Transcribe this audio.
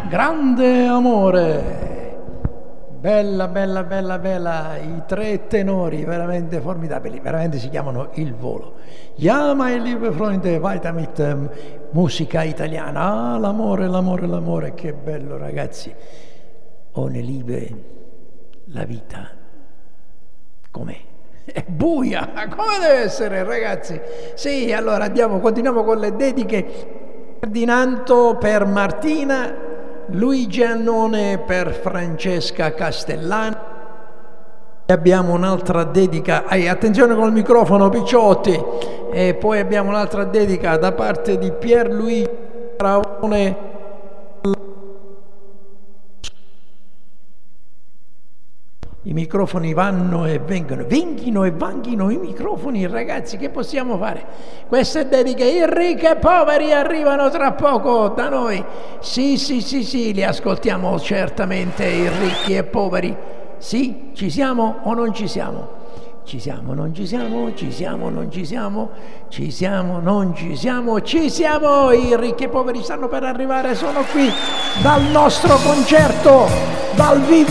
grande amore. Bella, bella, bella, bella, i tre tenori veramente formidabili, veramente si chiamano Il Volo. Ja, meine liebe Freunde, weiter mit musica italiana. Ah, l'amore, l'amore, l'amore, che bello ragazzi. Ohne Liebe la vita com'è? È buia, come deve essere ragazzi? Sì, allora continuiamo con le dediche. Ferdinando per Martina, Luigi Annone per Francesca Castellani. Abbiamo un'altra dedica, attenzione col microfono picciotti, e poi abbiamo un'altra dedica da parte di Pierluigi Raone. I microfoni vanno e vengono, venghino e vanghino i microfoni, ragazzi, che possiamo fare? Queste dediche, i ricchi e poveri arrivano tra poco da noi. Sì, li ascoltiamo certamente, i ricchi e poveri. Sì, ci siamo o non ci siamo? Ci siamo, non ci siamo, ci siamo, non ci siamo, ci siamo, non ci siamo, ci siamo! I ricchi e poveri stanno per arrivare, sono qui dal nostro concerto, dal vivo.